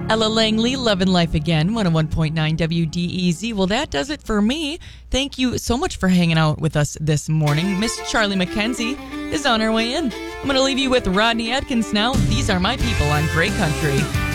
Ella Langley, Love and Life Again, 101.9 WDEZ. Well, that does it for me. Thank you so much for hanging out with us this morning. Miss Charlie McKenzie is on her way in. I'm going to leave you with Rodney Atkins now. These are my people on Great Country.